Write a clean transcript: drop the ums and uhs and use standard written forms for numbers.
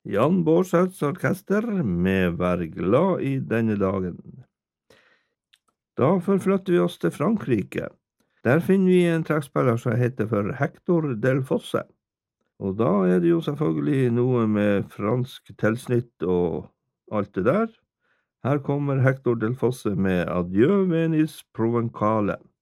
Jan Bårdseths orkester med Vær glad i denne dagen. Da forflytter vi oss til Frankrike. Der finner vi en trekkspiller som heter for Hector Del Fosse. Og da er det jo selvfølgelig noe med fransk tilsnitt og alt det der. Her kommer Hector Del Fosse med Adieu Venis Provencale.